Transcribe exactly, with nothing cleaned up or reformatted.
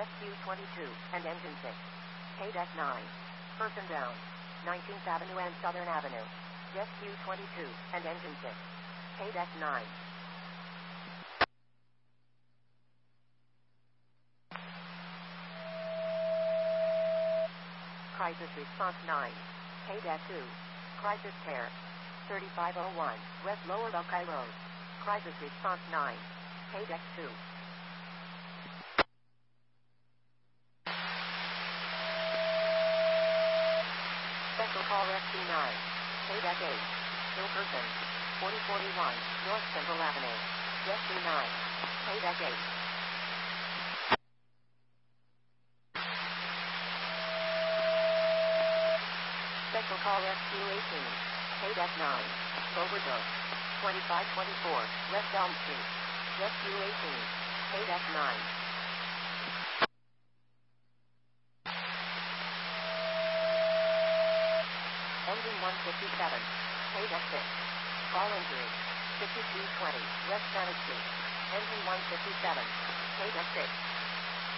Q twenty-two, and engine six. K nine. Person down. nineteenth Avenue and Southern Avenue. Q twenty-two, and engine six. K nine. Crisis response nine. K two. Crisis care. thirty-five oh one, West Lower Buckeye Road. Crisis response nine. K two. Special call Rescue nine. K eight. Still person. forty forty-one, North Central Avenue. Rescue nine. K eight. Special call Rescue eighteen. K nine. Overdose. twenty-five twenty-four, West Elm Street. Rescue eighteen. K nine. Engine one fifty-seven. K six. All injury. fifty-two twenty, West Janet Street. Engine one fifty-seven. K six.